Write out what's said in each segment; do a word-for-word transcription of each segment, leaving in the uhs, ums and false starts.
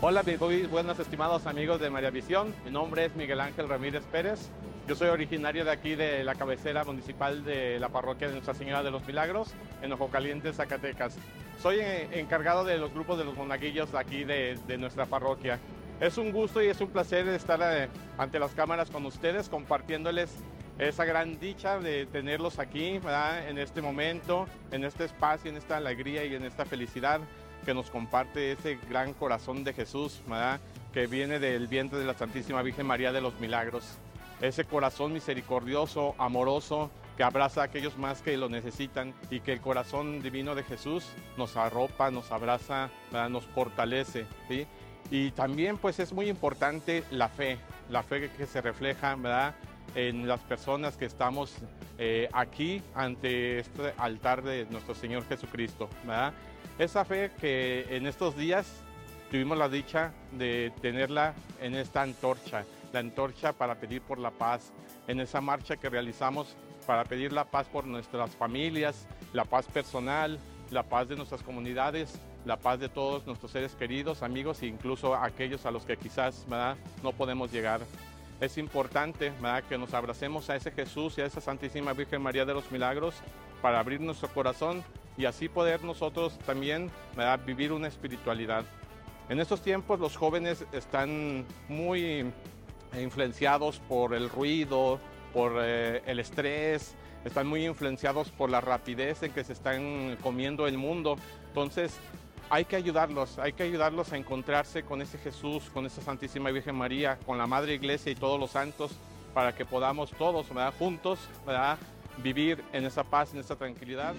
Hola, muy buenos estimados amigos de María Visión. Mi nombre es Miguel Ángel Ramírez Pérez. Yo soy originario de aquí de la cabecera municipal de la parroquia de Nuestra Señora de los Milagros, en Ojo Caliente, Zacatecas. Soy encargado de los grupos de los monaguillos de aquí de, de nuestra parroquia. Es un gusto y es un placer estar eh, ante las cámaras con ustedes, compartiéndoles esa gran dicha de tenerlos aquí, ¿verdad? En este momento, en este espacio, en esta alegría y en esta felicidad que nos comparte ese gran corazón de Jesús, ¿verdad? Que viene del vientre de la Santísima Virgen María de los Milagros. Ese corazón misericordioso, amoroso, que abraza a aquellos más que lo necesitan, y que el corazón divino de Jesús nos arropa, nos abraza, ¿verdad? Nos fortalece, ¿sí? Y también pues es muy importante la fe, la fe que se refleja, ¿verdad?, en las personas que estamos eh, aquí ante este altar de nuestro Señor Jesucristo, ¿verdad? Esa fe que en estos días tuvimos la dicha de tenerla en esta antorcha, la antorcha para pedir por la paz, en esa marcha que realizamos para pedir la paz por nuestras familias, la paz personal, la paz de nuestras comunidades, la paz de todos nuestros seres queridos, amigos e incluso aquellos a los que quizás, ¿verdad?, no podemos llegar. Es importante, ¿verdad?, que nos abracemos a ese Jesús y a esa Santísima Virgen María de los Milagros para abrir nuestro corazón y así poder nosotros también, ¿verdad?, vivir una espiritualidad. En estos tiempos los jóvenes están muy influenciados por el ruido, por eh, el estrés, están muy influenciados por la rapidez en que se están comiendo el mundo. Entonces hay que ayudarlos, hay que ayudarlos a encontrarse con ese Jesús, con esa Santísima Virgen María, con la Madre Iglesia y todos los santos, para que podamos todos, ¿verdad?, juntos, ¿verdad?, vivir en esa paz, en esa tranquilidad.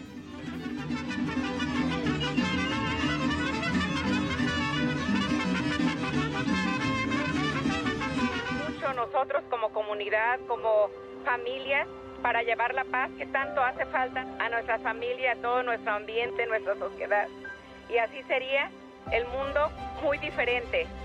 Mucho nosotros como comunidad, como familias, para llevar la paz que tanto hace falta a nuestra familia, a todo nuestro ambiente, nuestra sociedad. Y así sería el mundo muy diferente.